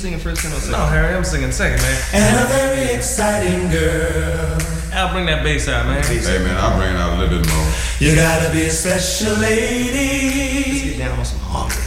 singing first, tenor, second? No, Harry, I'm singing second, man. And a very exciting girl. I'll bring that bass out, man. Hey man, I'll bring it out a little bit more. You gotta be a special lady. Let's get down on some harmony.